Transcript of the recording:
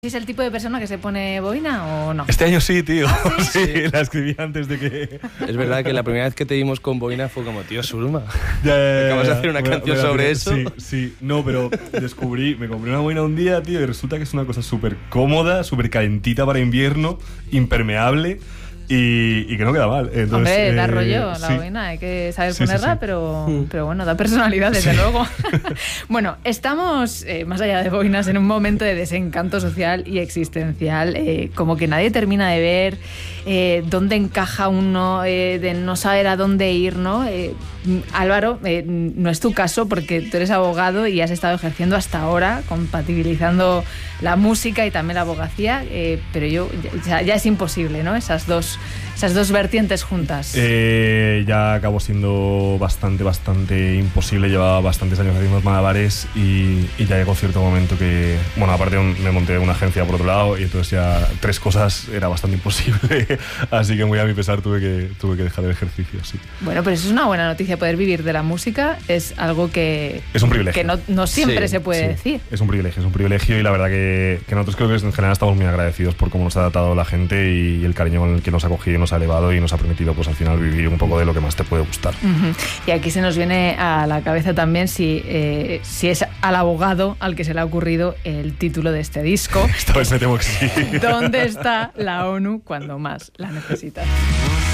¿Es el tipo de persona que se pone boina o no? Este año sí, tío. ¿Sí? Sí, la escribí antes de que... Es verdad que la primera vez que te vimos con boina fue como, tío, Surma. Ya. Acabas de hacer una canción sobre eso. Sí. No, pero me compré una boina un día, tío, y resulta que es una cosa súper cómoda, súper calentita para invierno, impermeable y que no queda mal. Entonces, hombre, da rollo la sí. boina, hay que saber ponerla, sí. pero bueno, da personalidad, desde luego. Bueno, estamos, más allá de boinas, en un momento de desencanto social y existencial, como que nadie termina de ver dónde encaja uno, de no saber a dónde ir, ¿no? Álvaro, no es tu caso porque tú eres abogado y has estado ejerciendo hasta ahora, compatibilizando la música y también la abogacía, pero ya es imposible, ¿no? Esas dos vertientes juntas. Ya acabó siendo bastante imposible. Llevaba bastantes años haciendo malabares y ya llegó cierto momento que, bueno, aparte me monté una agencia por otro lado y entonces ya 3 cosas era bastante imposible. Así que muy a mi pesar tuve que dejar el ejercicio, sí. Bueno, pero eso es una buena noticia. Poder vivir de la música es algo que... Es un privilegio. Que no siempre se puede decir. Es un privilegio y la verdad que nosotros creo que en general estamos muy agradecidos por cómo nos ha tratado la gente y el cariño con el que nos ha cogido y nos ha elevado y nos ha permitido pues al final vivir un poco de lo que más te puede gustar. Uh-huh. Y aquí se nos viene a la cabeza también si es al abogado al que se le ha ocurrido el título de este disco. Esta vez me temo que sí. ¿Dónde está la ONU cuando más la necesitas?